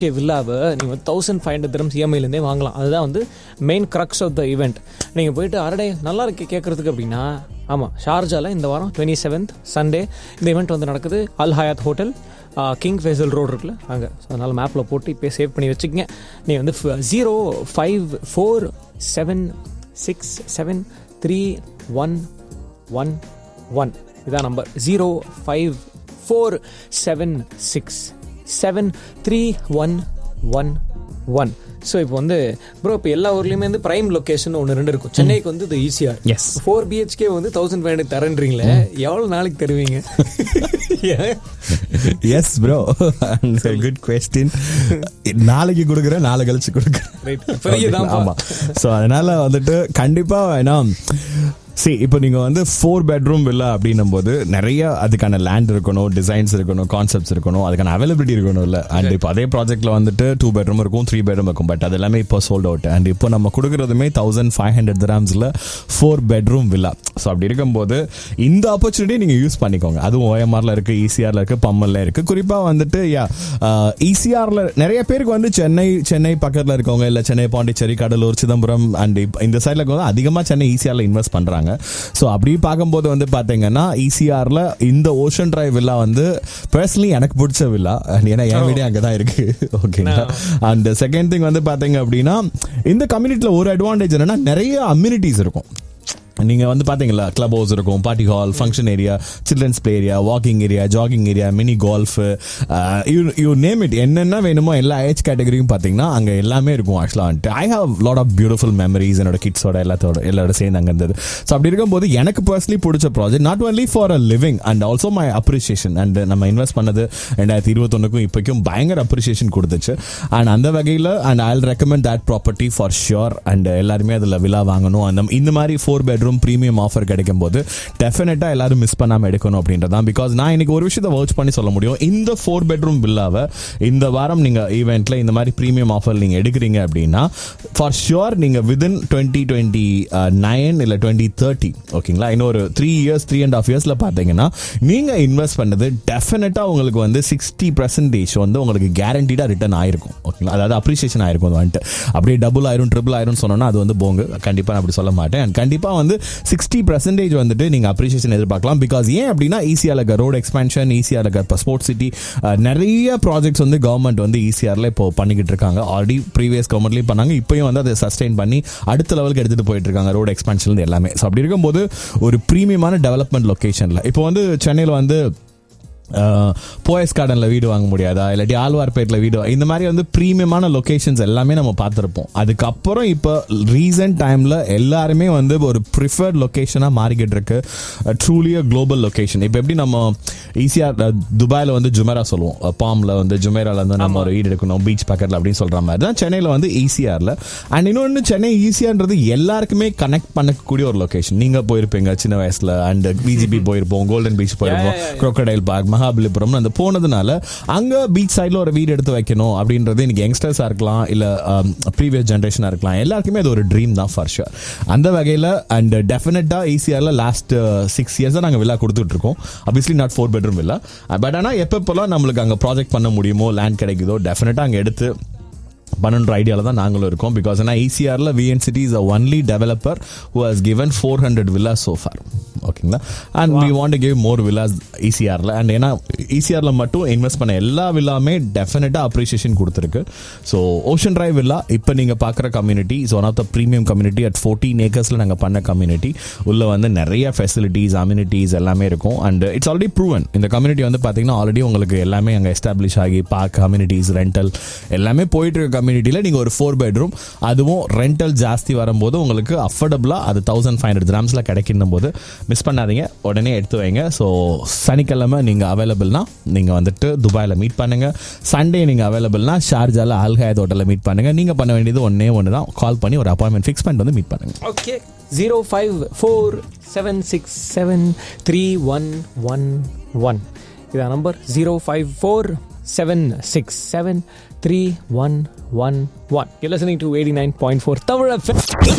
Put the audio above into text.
வில்லாவை நீங்கள் 1500 dirhams இஎம்ஐலேருந்தே வாங்கலாம். அதுதான் வந்து main crux of the event. நீங்கள் போயிட்டு அரடே நல்லா இருக்கு கேட்குறதுக்கு அப்படின்னா, ஆமாம், ஷார்ஜாவில் இந்த வாரம் 27th சண்டே இந்த ஈவெண்ட் வந்து நடக்குது. அல் Hyatt hotel, king Faisal road இருக்குல்ல அங்கே. ஸோ அதனால் மேப்பில் போட்டு இப்போ சேவ் பண்ணி வச்சுக்கங்க. நீங்கள் வந்து 0547673111 இதான் நம்பர். 0547673111. ஸோ இப்போ வந்து ப்ரோ இப்போ எல்லா ஊர்லேயுமே வந்து ப்ரைம் லொக்கேஷன் 1-2 இருக்கும். சென்னைக்கு வந்து இது ஈஸியாக 4 BHK வந்து 1500 தரேன்றீங்களே, எவ்வளோ நாளைக்கு தருவீங்க? S bro, good question. நாளைக்கு கொடுக்குறேன், நாளை கழிச்சு கொடுக்குறேன். ஆமாம். ஸோ அதனால வந்துட்டு கண்டிப்பாக ஏன்னா இப்போ நீங்கள் வந்து 4 bedroom வில்லா அப்படின்னும் போது நிறைய அதுக்கான லேண்ட் இருக்கணும், டிசைன்ஸ் இருக்கணும், கான்செப்ட்ஸ் இருக்கணும், அதுக்கான அவைலபிலிட்டி இருக்கணும் இல்லை. அண்ட் இப்போ அதே ப்ராஜெக்ட்ல வந்துட்டு 2 bedroom இருக்கும், 3 bedroom இருக்கும். பட் அது எல்லாமே இப்போ சோல்ட் அவுட். அண்ட் இப்போ நம்ம கொடுக்குறதுமே 1500 dirhamsல 4 bedroom வில்லா. ஸோ அப்படி இருக்கும்போது இந்த ஆப்பர்ச்சுனிட்டி நீங்கள் யூஸ் பண்ணிக்கோங்க. அதுவும் OMRல இருக்கு, ECRல இருக்கு, பம்மல்ல இருக்கு. குறிப்பாக வந்துட்டு ECRல நிறைய பேருக்கு வந்து சென்னை பக்கத்தில் இருக்கவங்க, இல்லை சென்னை, பாண்டிச்சேரி, கடலூர், சிதம்பரம் அண்ட் இந்த சைடில் இருக்கவங்க அதிகமாக சென்னை ECRல இன்வெஸ்ட் பண்ணுறாங்க. ஸோ அப்படி பார்க்கும்போது வந்து பார்த்தீங்கன்னா ECRல இந்த ஓஷன் டிரைவ் வில்லா வந்து பர்சனலி எனக்கு பிடிச்ச வில்லா. ஏன்னா என் வீடே அங்கே தான் இருக்கு. ஓகேங்களா. அண்ட் செகண்ட் திங் வந்து பார்த்தீங்க அப்படின்னா இந்த கம்யூனிட்டியில் ஒரு அட்வான்டேஜ் என்னன்னா நிறைய அம்யூனிட்டிஸ் இருக்கும். நீங்கள் வந்து பார்த்தீங்களா, கிளப் ஹவுஸ் இருக்கும், party hall, function area, children's play area, walking area, jogging area, mini golf, you name it. என்னென்ன வேணுமோ எல்லா ஏஜ் கேட்டகரியும் பார்த்தீங்கன்னா அங்கே எல்லாமே இருக்கும். ஆக்சுவலாக I have lot of beautiful memories என்னோட கிட்ஸோட எல்லாரோட சேர்ந்து அங்கே இருந்தது. ஸோ அப்படி இருக்கும்போது எனக்கு பர்சனலி பிடிச்ச project not only for a living and also my appreciation. And நம்ம இன்வெஸ்ட் பண்ணது 2021 இப்போக்கும் பயங்கர அப்ரிசியேஷன் கொடுத்துச்சு. அண்ட் அந்த வகையில் and I will recommend that property for sure. And எல்லாருமே அதில் வில்லா வாங்கணும். அந்த இந்த மாதிரி 4 bedroom பிரீமியம் ஆஃபர் கிடைக்கும் போது டெஃபினட்டா எல்லாரும் மிஸ் பண்ணாம எடுக்கணும் அப்படின்றதான். பிகாஸ் நான் இன்னைக்கு ஒரு விஷயத்தை வர்ச் பண்ணி சொல்ல முடியும். இந்த 4 bedroom வில்லாவை இந்த வாரம் நீங்க ஈவெண்ட்ல இந்த மாதிரி பிரீமியம் ஆஃபர் நீங்க எடுக்கிறீங்க அப்படின்னா ஃபார் ஷுர் நீங்க விதின் 2029 இல்ல 2030 ஓகேங்களா, இன்னொரு 3 years 3.5 yearsல பாத்தீங்கன்னா நீங்க இன்வெஸ்ட் பண்ணது டெஃபினட்டா உங்களுக்கு வந்து 60% வந்து உங்களுக்கு கேரண்டீடா ரிட்டர்ன் ஆயிருக்கும். ஓகேங்களா, அதாவது அப்ரிசியேஷன் ஆயிருக்கும். வந்துட்டு அப்படியே டபுள் ஆயிரும், ட்ரிபிள் ஆயிரும் சொன்னா அது வந்து போங்க. கண்டிப்பா நான் அப்படி சொல்ல மாட்டேன். கண்டிப்பா வந்து 60% வந்துட்டு நீங்க அப்ரிசியேஷன் எதிர்பார்க்கலாம். பிகாஸ் ஏன் அப்படின்னா ECRல இருக்க ரோட் எக்ஸ்பான்ஷன், ECRல இருக்க ஸ்போர்ட்ஸ் சிட்டி, நிறைய ப்ராஜெக்ட்ஸ் வந்து கவர்மெண்ட் வந்து ECRல இப்போ பண்ணிக்கிட்டு இருக்காங்க. ஆல்ரெடி ப்ரீவியஸ் கவர்மெண்ட்லயும் பண்ணாங்க, இப்பயும் வந்து அதை சஸ்டெயின் பண்ணி அடுத்த லெவலுக்கு எடுத்துட்டு போயிட்டு இருக்காங்க, ரோட் எக்ஸ்பான்ஷன் எல்லாமே. ஸோ அப்படி இருக்கும்போது ஒரு பிரீமியமான டெவலப்மெண்ட் லொகேஷன்ல இப்போ வந்து சென்னையில் வந்து போயஸ் கார்டன்ல வீடு வாங்க முடியாதா, இல்லாட்டி ஆழ்வார்பேட்டில் வீடு, இந்த மாதிரி வந்து பிரீமியமான லொகேஷன்ஸ் எல்லாமே நம்ம பார்த்துருப்போம். அதுக்கப்புறம் இப்போ ரீசெண்ட் டைம்ல எல்லாருமே வந்து ஒரு ப்ரிஃபர்ட் லொகேஷனாக மாறிக்கிட்டு இருக்கு. ட்ரூலி அ குளோபல் லொகேஷன். இப்போ எப்படி நம்ம ECR துபாயில் வந்து ஜுமேரா சொல்லுவோம், பாம்ல வந்து ஜுமேரால வந்து நம்ம ஒரு வீடு எடுக்கணும் பீச் பக்கத்தில் அப்படின்னு சொல்ற மாதிரி தான் சென்னையில் வந்து ECRல. அண்ட் இன்னொன்று சென்னை ECRன்றது எல்லாருக்குமே கனெக்ட் பண்ணக்கூடிய ஒரு லொகேஷன். நீங்க போயிருப்பீங்க சின்ன வயசுல. அண்ட் BGP போயிருப்போம், கோல்டன் பீச் போயிருப்போம், crocodile பார்க், மகாபலிபுரம். அந்த போனதுனால அங்க பீச் சைட்ல ஒரு வீடு எடுத்து வைக்கணும் அப்படின்றது இன்னைக்கு யங்ஸ்டர்ஸா இருக்கலாம், இல்ல ப்ரீவியஸ் ஜெனரேஷனா இருக்கலாம், எல்லாருக்குமே அது ஒரு ட்ரீம் தான் ஃபார் ஷூர். அந்த வகையில அண்ட் டெஃபினட்டா ECRல லாஸ்ட் 6 years நாங்க வில்லா கொடுத்துட்டு இருக்கோம். Obviously not 4 bedroom villa. But ஆனா எப்பப்பெல்லாம் நம்மளுக்கு அங்க ப்ராஜெக்ட் பண்ண முடியுமோ, லேண்ட் கிடைக்குதோ, டெஃபினட்டா அங்க எடுத்து பண்ணன்ற ஐடியாவில் தான் நாங்களும் இருக்கோம். Because ECRல VNCT is the only developer who has given 400 villas so far. ஓகேங்களா. And we want to give more villas ECRல. And ஏன்னா ECRல மட்டும் இன்வெஸ்ட் பண்ண எல்லா வில்லாமே டெஃபினட்டா அப்ரிசியேஷன் கொடுத்துருக்கு. ஸோ ஓஷன் டிரைவ் வில்லா இப்போ நீங்க பார்க்குற community is one of the premium community. At 14 acresல நாங்கள் பண்ண கம்யூனிட்டி. உள்ள வந்து நிறைய ஃபெசிலிட்டிஸ், அம்யூனிட்டிஸ் எல்லாமே இருக்கும். And it's already proven. இந்த கம்யூனிட்டி வந்து பார்த்தீங்கன்னா ஆல்ரெடி உங்களுக்கு எல்லாமே அங்கே எஸ்டாப்ளிஷ் ஆகி பார்க், கம்யூனிட்டிஸ், ரெண்டல் எல்லாமே போயிட்டு இருக்க கம்யூனிட்டியில் நீங்கள் ஒரு 4 bedroom, அதுவும் ரெண்டல் ஜாஸ்தி வரும்போது உங்களுக்கு அஃபோர்டபுளாக அது 1500 dirhamsல கிடைக்கும் போது மிஸ் பண்ணாதீங்க, உடனே எடுத்து வைங்க. ஸோ சனிக்கிழமை நீங்கள் அவைலபிள்னா நீங்கள் வந்துட்டு துபாயில் மீட் பண்ணுங்க. சண்டே நீங்கள் அவைலபிள்னா ஷார்ஜால அல் ஹயாத் ஹோட்டலில் மீட் பண்ணுங்க. நீங்கள் பண்ண வேண்டியது ஒன்று தான், கால் பண்ணி ஒரு அப்பாயின்மெண்ட் ஃபிக்ஸ் பண்ணிட்டு வந்து மீட் பண்ணுங்க. ஓகே. 0547673111 இதான் number. 0547673111. You're listening to 89.4 Tamil FM.